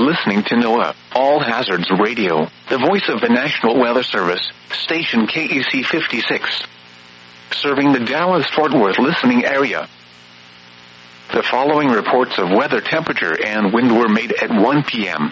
listening to NOAA, All Hazards Radio, the voice of the National Weather Service, station KEC 56. Serving the Dallas-Fort Worth listening area. The following reports of weather, temperature, and wind were made at 1 p.m.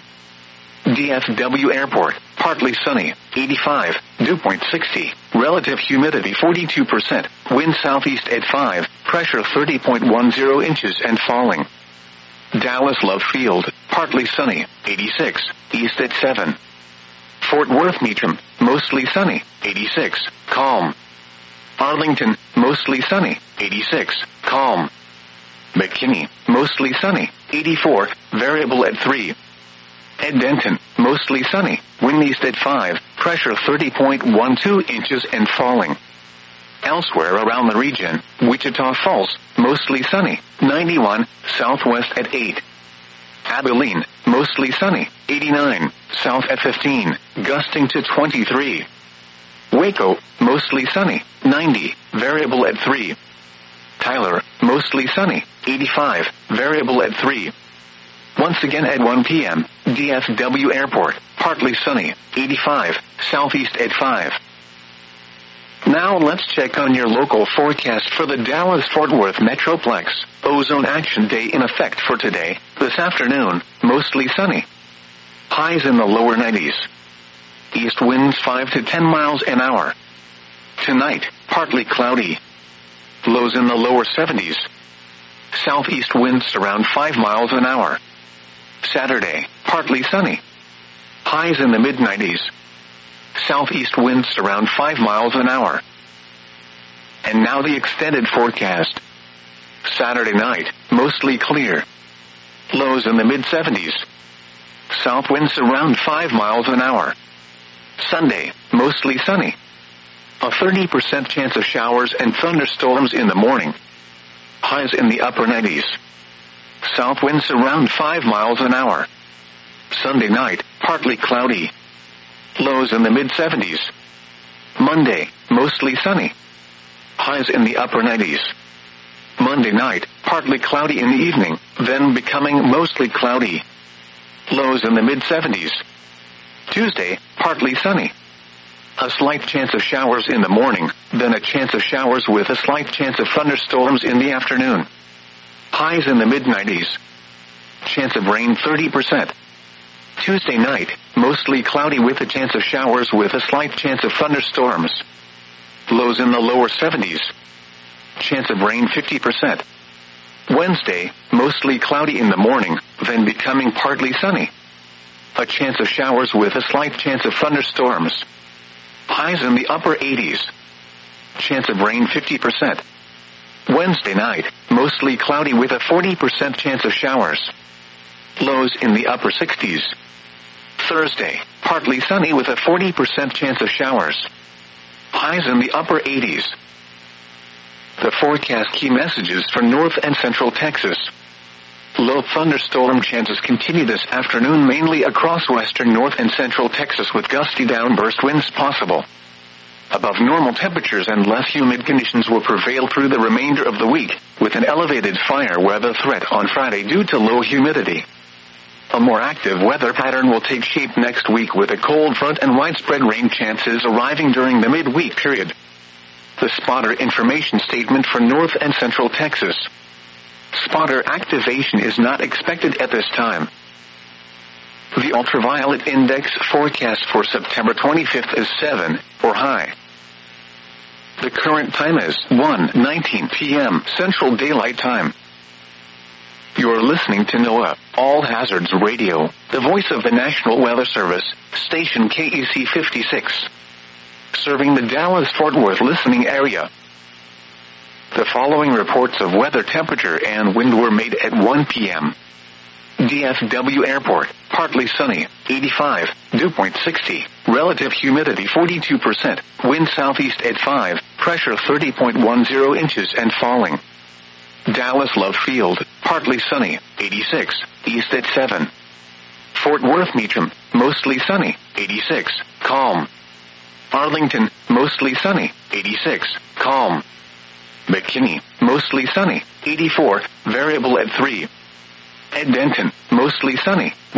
DFW Airport, partly sunny, 85, dew point 60, relative humidity 42%, wind southeast at 5, pressure 30.10 inches and falling. Dallas Love Field, partly sunny, 86, east at 7. Fort Worth Meacham, mostly sunny, 86, calm. Arlington, mostly sunny, 86, calm. McKinney, mostly sunny, 84, variable at 3. At Denton, mostly sunny, wind east at 5, pressure 30.12 inches and falling. Elsewhere around the region, Wichita Falls, mostly sunny, 91, southwest at 8. Abilene, mostly sunny, 89, south at 15, gusting to 23. Waco, mostly sunny, 90, variable at 3. Tyler, mostly sunny, 85, variable at 3. Once again at 1 p.m., DFW Airport, partly sunny, 85, southeast at 5. Now let's check on your local forecast for the Dallas-Fort Worth Metroplex. Ozone Action Day in effect for today, this afternoon, mostly sunny. Highs in the lower 90s. East winds 5 to 10 miles an hour. Tonight, partly cloudy. Lows in the lower 70s. Southeast winds around 5 miles an hour. Saturday, partly sunny. Highs in the mid-90s. Southeast winds around 5 miles an hour. And now the extended forecast. Saturday night, mostly clear. Lows in the mid-70s. South winds around 5 miles an hour. Sunday, mostly sunny. A 30% chance of showers and thunderstorms in the morning. Highs in the upper 90s. South winds around 5 miles an hour. Sunday night, partly cloudy. Lows in the mid-70s. Monday, mostly sunny. Highs in the upper 90s. Monday night, partly cloudy in the evening, then becoming mostly cloudy. Lows in the mid-70s. Tuesday, partly sunny. A slight chance of showers in the morning, then a chance of showers with a slight chance of thunderstorms in the afternoon. Highs in the mid-90s. Chance of rain 30%. Tuesday night, mostly cloudy with a chance of showers with a slight chance of thunderstorms. Lows in the lower 70s. Chance of rain 50%. Wednesday, mostly cloudy in the morning, then becoming partly sunny. A chance of showers with a slight chance of thunderstorms. Highs in the upper 80s. Chance of rain 50%. Wednesday night, mostly cloudy with a 40% chance of showers. Lows in the upper 60s. Thursday, partly sunny with a 40% chance of showers. Highs in the upper 80s. The forecast key messages for North and Central Texas. Low thunderstorm chances continue this afternoon mainly across western North and Central Texas with gusty downburst winds possible. Above normal temperatures and less humid conditions will prevail through the remainder of the week, with an elevated fire weather threat on Friday due to low humidity. A more active weather pattern will take shape next week with a cold front and widespread rain chances arriving during the midweek period. The spotter information statement for North and Central Texas. Spotter activation is not expected at this time. The ultraviolet index forecast for September 25th is 7, or high. The current time is 1:19 p.m. Central Daylight Time. You're listening to NOAA, All Hazards Radio, the voice of the National Weather Service, station KEC 56. Serving the Dallas-Fort Worth listening area. The following reports of weather, temperature, and wind were made at 1 p.m. DFW Airport, partly sunny, 85, dew point 60, relative humidity 42%, wind southeast at 5, pressure 30.10 inches and falling. Dallas Love Field, partly sunny, 86, east at 7. Fort Worth Meacham, mostly sunny, 86, calm. Arlington, mostly sunny, 86, calm. McKinney, mostly sunny, 84, variable at 3. At Denton, mostly sunny,